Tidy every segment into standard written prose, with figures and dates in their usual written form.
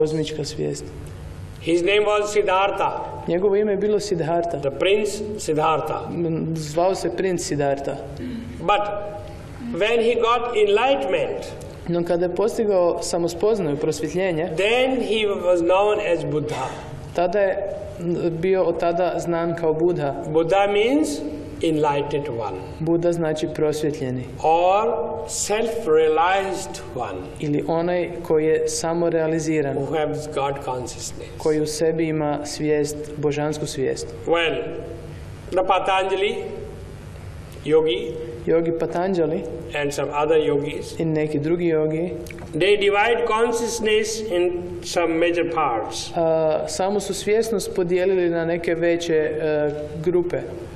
kozmička svijest. His name was Siddhartha. Njegovo ime je bilo Siddhartha. The prince Siddhartha. Zvao se princ Siddhartha. But when he got enlightenment, no kada je postigao samospoznaju, prosvjetljenje, then he was known as Buddha. Tada je bio od tada znan kao Buddha. Buddha means enlightened one. Buddha znači prosvjetljeni. Or self-realized one. Ili onaj koji je samorealiziran. Who has God consciousness. Koji u sebi ima svijest, božansku svijest. Well, the Patanjali Yogi Patanjali and some other yogis, i neki drugi yogi, they divide consciousness in some major parts. Samo su svjesnost podijelili na neke veće grupe.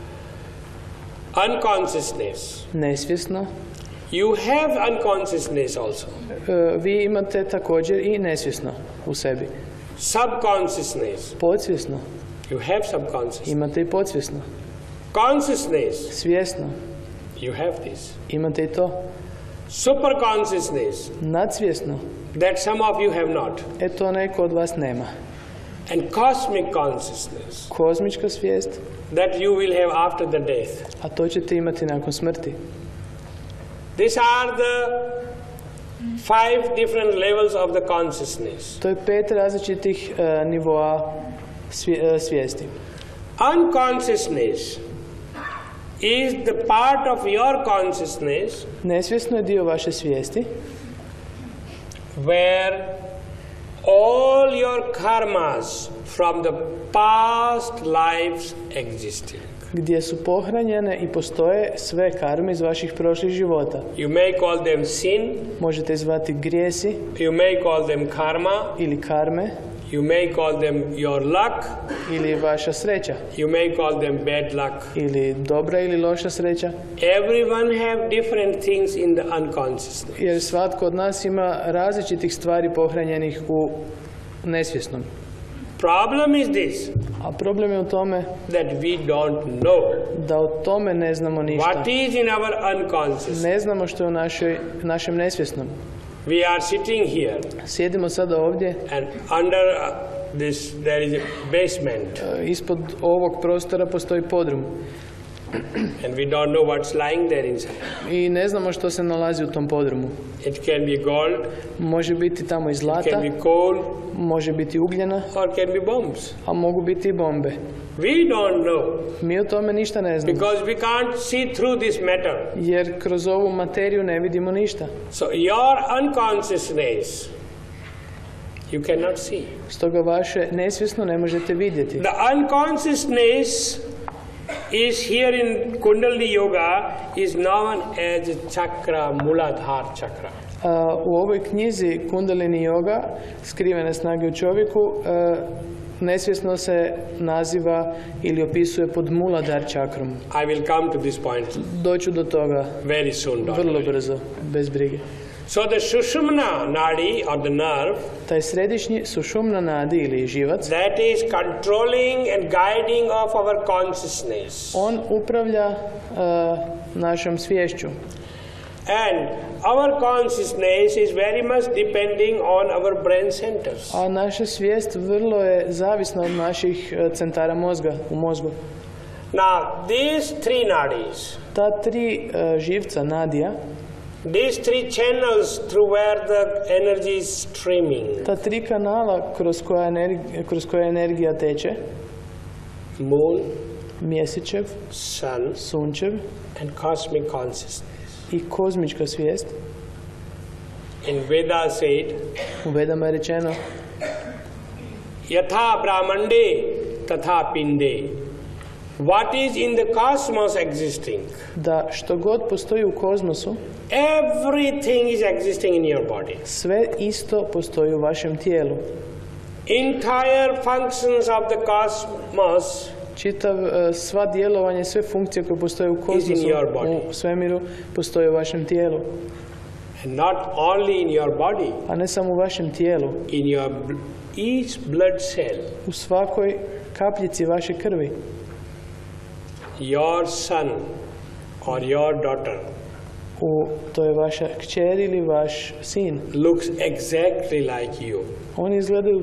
Unconsciousness. Nesvjesno. You have unconsciousness also. Vi imate također i nesvjesno u sebi. Subconsciousness. Podsvjesno. You have subconsciousness. Imate i podsvjesno. Consciousness. Svjesno. You have this. Imate i to. Superconsciousness. Nadsvjesno. That some of you have not. To neko od vas nema. And cosmic consciousness. Kozmička svijest. That you will have after the death. A to ćete imati nakon smrti. These are the 5 different levels of the consciousness. To je 5 različitih nivoa svijesti. Unconsciousness is the part of your consciousness. Nesvjesno je dio vaše svijesti. Where all your karmas from the past lives existing. Gdje su pohranjene i postoje sve karme iz vaših prošlih života. You may call them sin. Možete zvati grijesi. You may call them karma. Ili karme. You may call them your luck. Ili vaša sreća. You may call them bad luck. Ili dobra ili loša sreća. Everyone have different things in the unconsciousness. Jer svatko od nas ima različitih stvari pohranjenih u nesvjesnom. Problem is this. A problem je u tome that we don't know. Da o tome ne znamo ništa. What is in our unconscious? Ne znamo što je u našem nesvjesnom. We are sitting here. Sjedimo sada ovdje. And under this there is a basement. Ispod ovog prostora postoji podrum. And we don't know what's lying there inside. I ne znamo što se nalazi u tom podrumu. It can be gold. Može biti tamo i zlata. It can be coal. Može biti ugljena. Or can be bombs. A mogu biti i bombe. We don't know. Mi o tome ništa ne znamo. Because we can't see through this matter. Jer kroz ovu materiju ne vidimo ništa. So your unconsciousness you cannot see. Stoga vaše nesvjesno ne možete vidjeti. The unconsciousness is here in Kundalini Yoga is known as chakra, Muladhara chakra. U ovoj knjizi Kundalini Yoga, skrivene snage u čovjeku, nesvjesno se naziva ili opisuje pod Muladhara čakrom. I will come to this point. Doću do toga very soon. Vrlo brzo, bez brige. So the Sushumna nadi or the nerve, taj središnji Sushumna nadi ili živac, that is controlling and guiding of our consciousness. On upravlja našom sviješću. And our consciousness is very much depending on our brain centers. A naša svijest vrlo je zavisna od naših centara mozga, u mozgu. Now, these 3 nadis, ta 3 živca, nadija, these 3 channels through where the energy is streaming, ta 3 kanala kroz koja energija teče, moon, mjesečev, sun, sunčev and cosmic consciousness. I kozmička svijest. In Veda said, u Vedama je rečeno, yatha brahmande tatha pinde. What is in the cosmos existing? Da što god postoji u kozmosu, everything is existing in your body. Sve isto postoji u vašem tijelu. Entire functions of the cosmos, sva djelovanje, sve funkcije koje postoje u kozmosu, u svemiru, postoje u vašem tijelu. And not only in your body, a ne samo u vašem tijelu, in your each blood cell, u svakoj kapljici vaše krvi. Your son or your daughter, to je vaša kćer ili vaš sin, looks exactly like you. Oni izgledaju